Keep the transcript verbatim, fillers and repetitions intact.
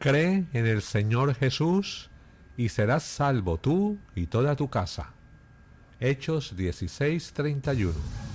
cree en el Señor Jesús y serás salvo tú y toda tu casa. Hechos dieciséis treinta y uno.